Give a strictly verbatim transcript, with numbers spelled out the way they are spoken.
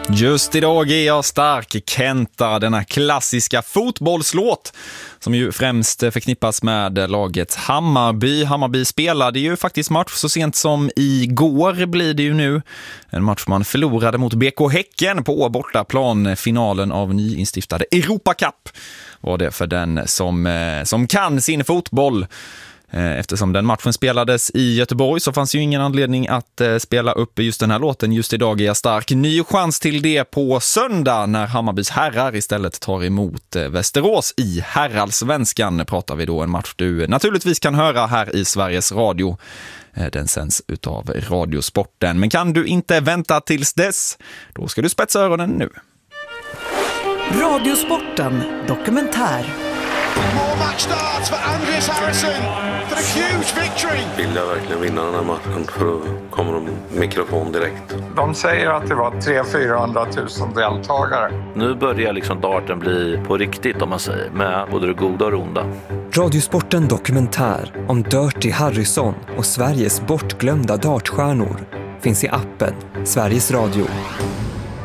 Just idag är jag stark, Kenta, denna klassiska fotbollslåt som ju främst förknippas med laget Hammarby. Hammarby spelade ju faktiskt match så sent som igår blir det ju nu. En match man förlorade mot B K Häcken på bortaplan. Finalen av nyinstiftade Europa Cup var det för den som, som kan sin fotboll. Eftersom den matchen spelades i Göteborg så fanns ju ingen anledning att spela upp just den här låten. Just idag är jag stark. Ny chans till det på söndag när Hammarbys herrar istället tar emot Västerås i herrallsvenskan. Pratar vi då en match du naturligtvis kan höra här i Sveriges Radio. Den sänds utav Radiosporten. Men kan du inte vänta tills dess, då ska du spetsa öronen nu. Radiosporten dokumentär. More match starts for Andreas Harrison for a huge victory. Vill jag verkligen vinna den här matchen för då kommer de mikrofon direkt. De säger att det var tre till fyrahundratusen deltagare. Nu börjar liksom darten bli på riktigt om man säger, med både det goda och det onda. Radiosporten dokumentär om Dirty Harrison och Sveriges bortglömda dartstjärnor finns i appen Sveriges Radio.